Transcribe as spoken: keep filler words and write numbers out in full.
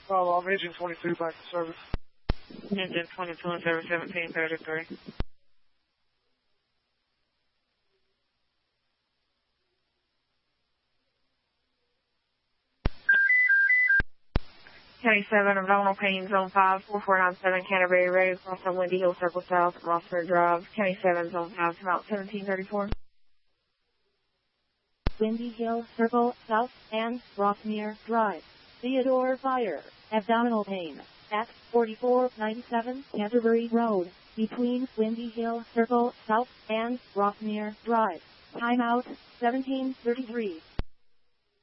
Follow off, Engine twenty-two back to service. Engine twenty-two and service seventeen thirty-three. County seven, abdominal pain, zone five, four four nine seven, Canterbury Road, cross on Windy Hill Circle South, Rossford Drive. County seven, zone five, about seventeen thirty-four. Windy Hill Circle South and Rossmere Drive. Theodore Fire, abdominal pain, at forty-four ninety-seven Canterbury Road, between Windy Hill Circle South and Rossmere Drive. Timeout, seventeen thirty-three.